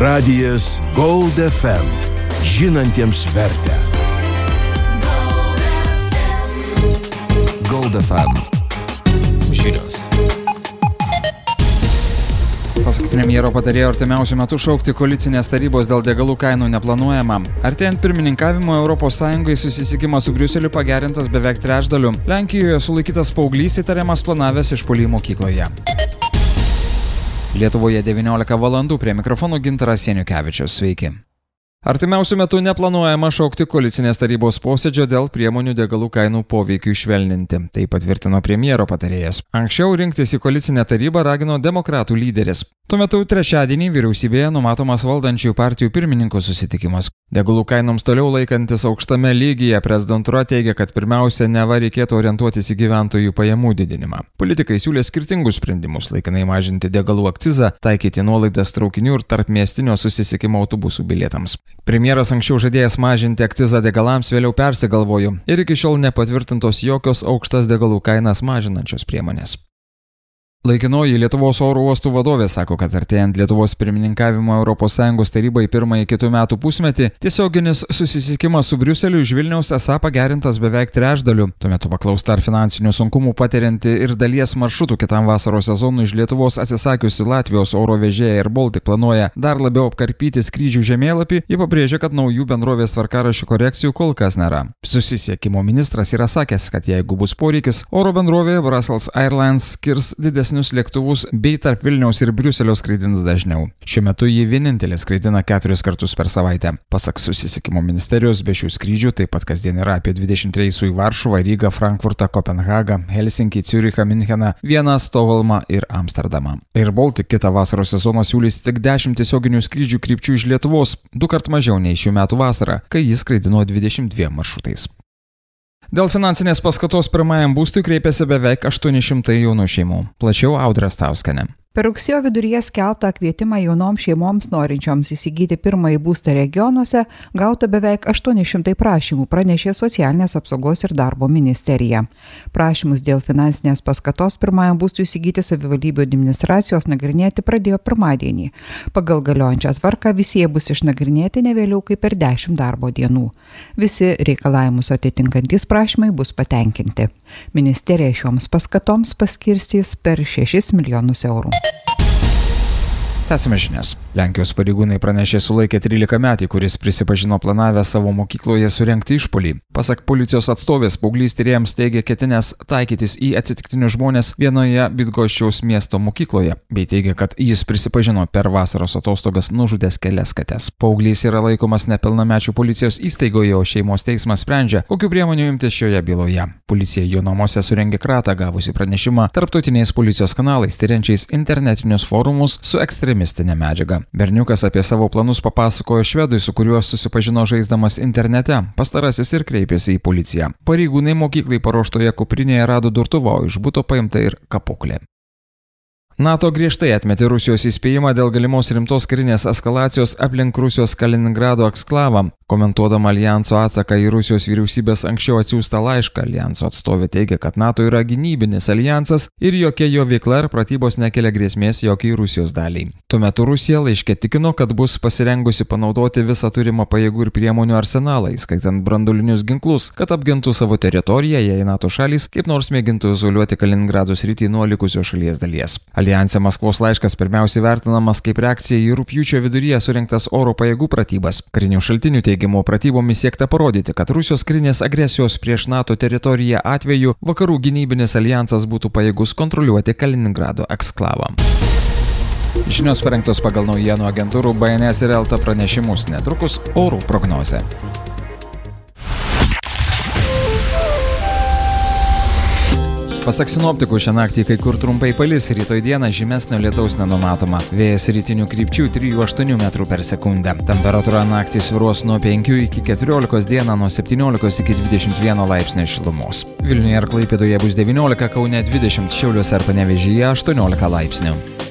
Radijas Gold FM. Žinantiems vertę. Gold FM. Žinios. Pasak premjero patarėjo, artimiausiu metu šaukti koalicinės tarybos dėl degalų kainų neplanuojama. Artėjant pirmininkavimo ES susisiekimas su Briuseliu pagerintas beveik trečdaliu. Lenkijoje sulaikytas paauglys įtariamas planavęs išpuolį mokykloje. Lietuvoje 19 valandų, prie mikrofono Gintaras Janiukevičius. Sveiki. Artimiausiu metu neplanuojama šaukti koalicinės tarybos posėdžio dėl priemonių degalų kainų poveikiui švelninti. Tai patvirtino premjero patarėjas. Anksčiau rinktis į koalicinę tarybą ragino demokratų lyderis. Tuo metu trečiadienį vyriausybėje numatomas valdančiųjų partijų pirmininkų susitikimas. Degalų kainoms toliau laikantis aukštame lygyje, prezidentūra teigia, kad pirmiausia neva reikėtų orientuotis į gyventojų pajamų didinimą. Politikai siūlė skirtingus sprendimus, laikinai mažinti degalų akcizą, taikyti nuolaidas traukinių ir tarpmiestinio susisiekimo autobusų bilietams. Premjeras anksčiau žadėjęs mažinti akcizą degalams vėliau persigalvojo ir iki šiol nepatvirtintos jokios aukštas degalų kainas mažinančios priemonės. Laikinoji Lietuvos oro uostų vadovė sako, kad artėjant Lietuvos pirmininkavimo ES tarybai pirmąjį kitų metų pusmetį, tiesioginis susisiekimas su Briuseliu iš Vilniaus esą pagerintas beveik trečdaliu. Tuo metu paklausta, ar finansinių sunkumų patirianti ir dalies maršrutų kitam vasaros sezonui iš Lietuvos atsisakiusi Latvijos oro vežėja Air Baltic planuoja dar labiau apkarpyti skrydžių žemėlapį, ji pabrėžia, kad naujų bendrovės tvarkaraščių korekcijų kol kas nėra. Susisiekimo ministras yra sakęs, kad jeigu bus poreikis, oro bendrovė Brussels Airlines skirs didesnius lėktuvus bei tarp Vilniaus ir Briuselio skraidins dažniau. Šiuo metu jį vienintelė skraidina 4 kartus per savaitę. Pasak susisiekimo ministerijos, be šių skrydžių taip pat kasdien yra apie 20 reisų į Varšuvą, Rygą, Frankfurtą, Kopenhagą, Helsinkį, Ciurichą, Mincheną, Vieną, Stokholmą ir Amsterdamą. Air Baltic kitą vasaros sezoną siūlys tik 10 tiesioginių skrydžių krypčių iš Lietuvos, 2 kart mažiau nei šių metų vasarą, kai jis skraidino 22 maršrutais. Dėl finansinės paskatos pirmajam būstui kreipėsi beveik 800 jaunų šeimų. Plačiau Audra Stauskienė. Per rugsėjo viduryje skelbtą kvietimą jaunoms šeimoms norinčioms įsigyti pirmąjį būstą regionuose gauta beveik 800 prašymų, pranešė Socialinės apsaugos ir darbo ministerija. Prašymus dėl finansinės paskatos pirmajam būstui įsigyti savivaldybių administracijos nagrinėti pradėjo pirmadienį. Pagal galiojančią tvarką visi jie bus išnagrinėti ne vėliau kaip per 10 darbo dienų. Visi reikalavimus atitinkantys prašymai bus patenkinti. Ministerija šioms paskatoms paskirstys per 6 milijonus eurų. Tęsime žinias. Lenkijos pareigūnai pranešė sulaikę 13-metį, kuris prisipažino planavę savo mokykloje surengti išpuolį. Pasak policijos atstovės, paauglys tyrėjams teigė ketinęs taikytis į atsitiktinius žmones vienoje Bydgoščiaus miesto mokykloje, bei teigė, kad jis prisipažino per vasaros atostogas nužudęs kelias kates. Paauglys yra laikomas nepilnamečių policijos įstaigoje, o šeimos teismas sprendžia, kokių priemonių imtis šioje byloje. Policija jo namuose surengė kratą, gavusi pranešimą tarptautiniais policijos kanalais tyriančiais internetinius forumus su ekstremistinė medžiaga. Berniukas apie savo planus papasakojo švedui, su kuriuo susipažino žaisdamas internete. Pastarasis ir kreipėsi į policiją. Pareigūnai mokyklai paruoštoje kuprinėje rado durtuvą, o iš buto paimta ir kapuklė. NATO griežtai atmetė Rusijos įspėjimą dėl galimos rimtos karinės eskalacijos aplink Rusijos Kaliningrado eksklavą. Komentuodama aljanso atsaką į Rusijos vyriausybės anksčiau atsiųstą laišką, aljanso atstovė teigia, kad NATO yra gynybinis aljansas ir jokia jo veikla ar pratybos nekelia grėsmės jokiai Rusijos daliai. Tuo metu Rusija laiške tikino, kad bus pasirengusi panaudoti visą turimą pajėgų ir priemonių arsenalą, įskaitant branduolinius ginklus, kad apgintų savo teritoriją, jei NATO šalys kaip nors mėgintų izoliuoti Kaliningrado sritį nuo likusios šalies dalies. Aljanse Maskvos laiškas pirmiausiai vertinamas kaip reakcija į rugpjūčio viduryje surengtas oro pajėgų pratybas. Karinių šaltinių teigimu pratybomis siekta parodyti, kad Rusijos karinės agresijos prieš NATO teritoriją atveju vakarų gynybinis aljansas būtų pajėgus kontroliuoti Kaliningrado eksklavą. Žinios parengtos pagal naujienų agentūrų BNS ir Elta pranešimus, netrukus orų prognozė. Pasak sinoptikų, šią naktį kai kur trumpai palis, rytoj dieną žymesnio lietaus nenumatoma. Vėjas rytinių krypčių 3–8 metrų per sekundę. Temperatūra naktį svyruos nuo 5 iki 14, dieną nuo 17 iki 21 laipsnio šilumos. Vilniuje ir Klaipėdoje bus 19, Kaune 20, Šiauliuose ir Panevėžyje 18 laipsnių.